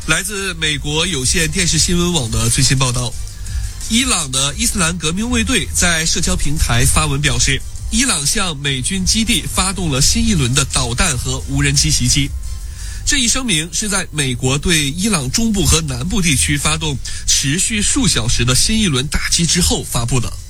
来自美国有线电视新闻网的最新报道，伊朗的伊斯兰革命卫队在社交平台发文表示，伊朗向美军基地发动了新一轮的导弹和无人机袭击。这一声明是在美国对伊朗中部和南部地区发动持续数小时的新一轮打击之后发布的。